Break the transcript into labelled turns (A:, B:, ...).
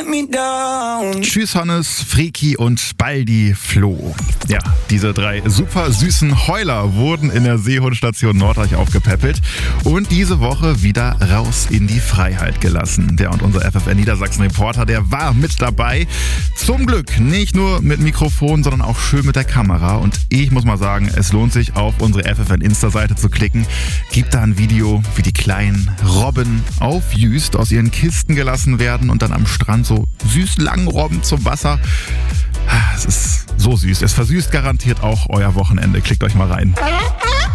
A: let me down.
B: Tschüss Hannes, Freki und Baldi Flo. Ja, diese 3 super süßen Heuler wurden in der Seehundstation Norddeich aufgepäppelt und diese Woche wieder raus in die Freiheit gelassen. Der und unser FFN Niedersachsen Reporter, der war mit dabei. Zum Glück nicht nur mit Mikrofon, sondern auch schön mit der Kamera. Und ich muss mal sagen, es lohnt sich, auf unsere FFN Insta-Seite zu klicken. Gibt da ein Video, wie die kleinen Robben auf Jüst aus ihren Kisten gelassen werden und dann am Strand so süß lang robben zum Wasser. Es ist so süß. Es versüßt garantiert auch euer Wochenende. Klickt euch mal rein.